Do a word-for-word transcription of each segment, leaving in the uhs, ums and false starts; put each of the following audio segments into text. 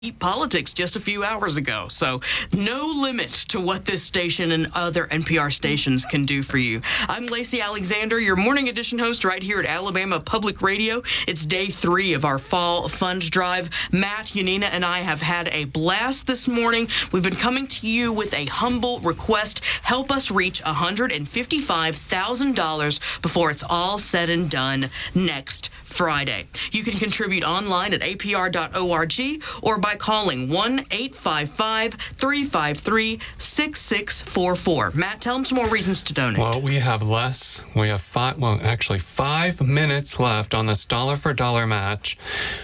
politics just a few hours ago. So no limit to what this station and other N P R stations can do for you. I'm Lacey Alexander, your morning edition host right here at Alabama Public Radio. It's day three of our fall fund drive. Matt, Yanina, and I have had a blast this morning. We've been coming to you with a humble request. Help us reach one hundred fifty-five thousand dollars before it's all said and done next Friday. You can contribute online at A P R dot org or by calling one eight five five, three five three, six six four four. Matt, tell them some more reasons to donate. Well, we have less. We have five, well, actually five minutes left on this dollar for dollar match.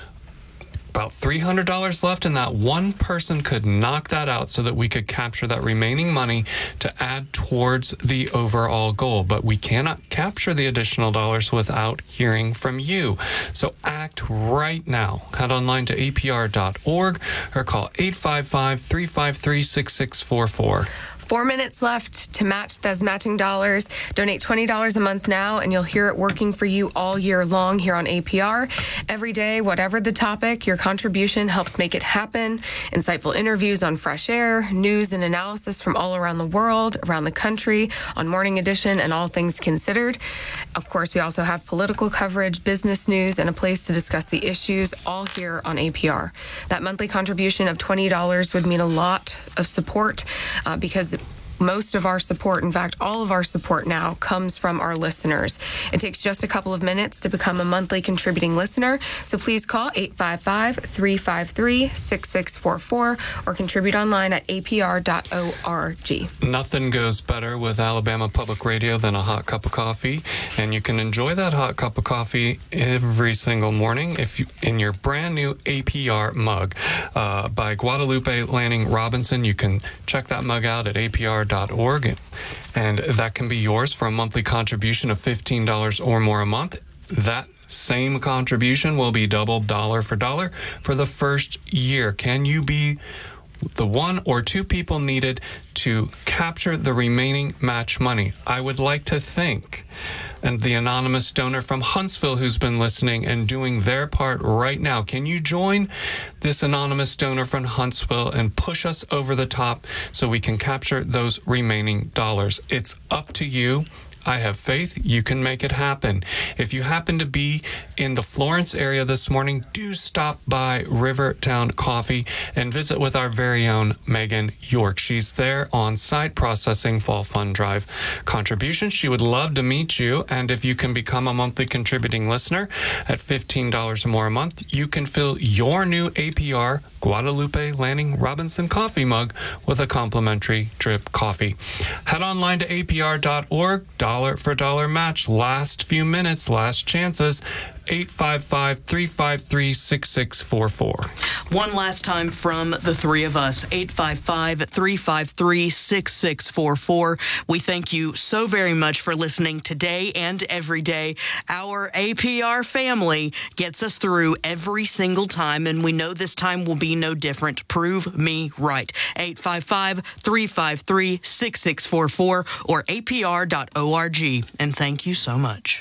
About three hundred dollars left, and that one person could knock that out so that we could capture that remaining money to add towards the overall goal. But we cannot capture the additional dollars without hearing from you. So act right now. Head online to A P R dot org or call eight five five, three five three, six six four four. Four minutes left to match those matching dollars. Donate twenty dollars a month now, and you'll hear it working for you all year long here on A P R. Every day, whatever the topic, your contribution helps make it happen. Insightful interviews on Fresh Air, news and analysis from all around the world, around the country, on Morning Edition and All Things Considered. Of course, we also have political coverage, business news, and a place to discuss the issues, all here on A P R. That monthly contribution of twenty dollars would mean a lot of support uh, because most of our support, in fact, all of our support now comes from our listeners. It takes just a couple of minutes to become a monthly contributing listener. So please call eight five five, three five three, six six four four or contribute online at A P R dot org. Nothing goes better with Alabama Public Radio than a hot cup of coffee. And you can enjoy that hot cup of coffee every single morning if you in your brand new A P R mug uh, by Guadalupe Lanning Robinson. You can check that mug out at A P R dot org, and that can be yours for a monthly contribution of fifteen dollars or more a month. That same contribution will be doubled dollar for dollar for the first year. Can you be the one or two people needed to capture the remaining match money? I would like to thank and the anonymous donor from Huntsville who's been listening and doing their part right now. Can you join this anonymous donor from Huntsville and push us over the top so we can capture those remaining dollars? It's up to you. I have faith you can make it happen. If you happen to be in the Florence area this morning, do stop by Rivertown Coffee and visit with our very own Megan York. She's there on site processing Fall Fund Drive contributions. She would love to meet you, and if you can become a monthly contributing listener at fifteen dollars or more a month, you can fill your new A P R Guadalupe Lanning Robinson coffee mug with a complimentary drip coffee. Head online to A P R dot org. Dollar for dollar match. Last few minutes, last chances. eight five five, three five three, six six four four. One last time from the three of us, eight five five, three five three, six six four four. We thank you so very much for listening today and every day. Our A P R family gets us through every single time, and we know this time will be no different. Prove me right. eight five five, three five three, six six four four or A P R dot org. And thank you so much.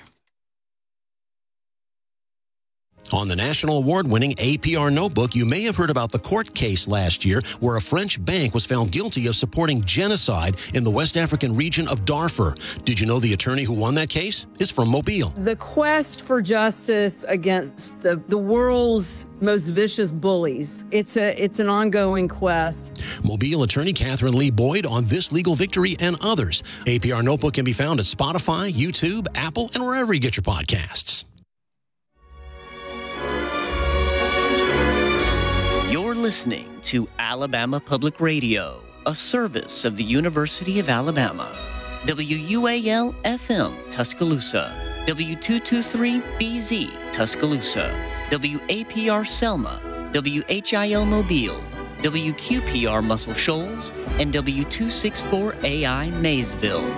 On the national award-winning A P R Notebook, you may have heard about the court case last year where a French bank was found guilty of supporting genocide in the West African region of Darfur. Did you know the attorney who won that case is from Mobile? The quest for justice against the, the world's most vicious bullies, it's a it's an ongoing quest. Mobile attorney Catherine Lee Boyd on this legal victory and others. A P R Notebook can be found at Spotify, YouTube, Apple, and wherever you get your podcasts. You're listening to Alabama Public Radio, a service of the University of Alabama. W U A L F M Tuscaloosa, W two twenty-three B Z Tuscaloosa, W A P R Selma, W H I L Mobile, W Q P R Muscle Shoals, and W two sixty-four A I Maysville.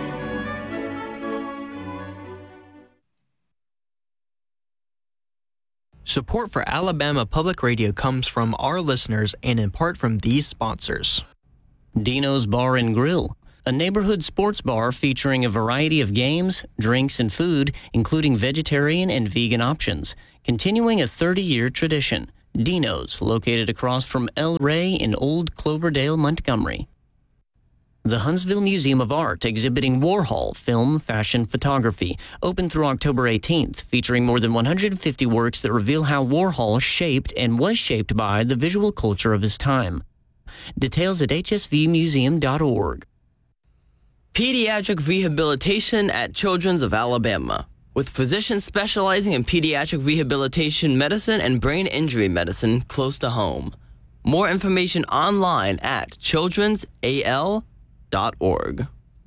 Support for Alabama Public Radio comes from our listeners and in part from these sponsors. Dino's Bar and Grill, a neighborhood sports bar featuring a variety of games, drinks, and food, including vegetarian and vegan options, continuing a thirty-year tradition. Dino's, located across from El Rey in Old Cloverdale, Montgomery. The Huntsville Museum of Art, exhibiting Warhol film, fashion, photography, open through October eighteenth, featuring more than one hundred fifty works that reveal how Warhol shaped and was shaped by the visual culture of his time. Details at h s v museum dot org. Pediatric rehabilitation at Children's of Alabama, with physicians specializing in pediatric rehabilitation medicine and brain injury medicine close to home. More information online at children's a l dot org.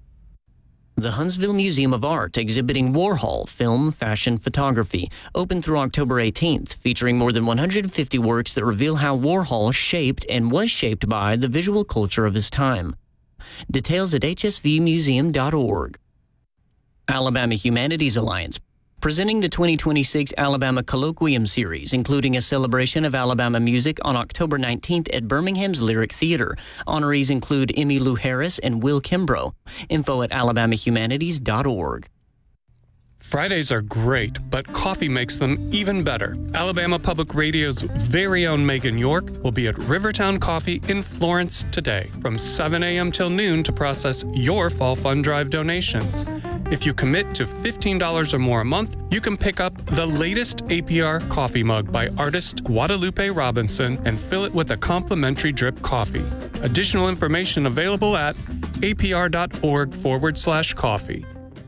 The Huntsville Museum of Art, exhibiting Warhol film, fashion, photography, open through October eighteenth, featuring more than one hundred fifty works that reveal how Warhol shaped and was shaped by the visual culture of his time. Details at h s v museum dot org. Alabama Humanities Alliance, presenting the twenty twenty-six Alabama Colloquium Series, including a celebration of Alabama music on October nineteenth at Birmingham's Lyric Theater. Honorees include Emmylou Harris and Will Kimbrough. Info at alabama humanities dot org. Fridays are great, but coffee makes them even better. Alabama Public Radio's very own Megan York will be at Rivertown Coffee in Florence today from seven a.m. till noon to process your Fall Fund Drive donations. If you commit to fifteen dollars or more a month, you can pick up the latest A P R coffee mug by artist Guadalupe Robinson and fill it with a complimentary drip coffee. Additional information available at apr.org forward slash coffee.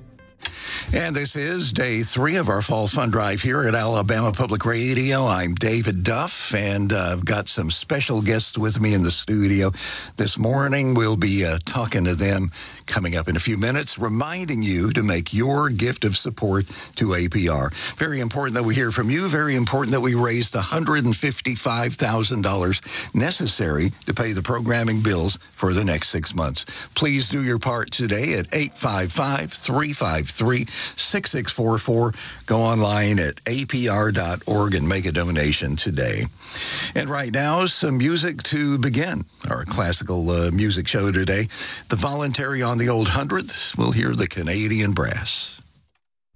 And this is day three of our Fall Fund Drive here at Alabama Public Radio. I'm David Duff, and uh, I've got some special guests with me in the studio this morning. We'll be uh, talking to them coming up in a few minutes, reminding you to make your gift of support to A P R. Very important that we hear from you. Very important that we raise the one hundred fifty-five thousand dollars necessary to pay the programming bills for the next six months. Please do your part today at eight five five, three five three, six six four four. Go online at a p r dot org and make a donation today. And right now, some music to begin our classical uh, music show today. The Voluntary on the Old Hundredth. We'll hear the Canadian Brass.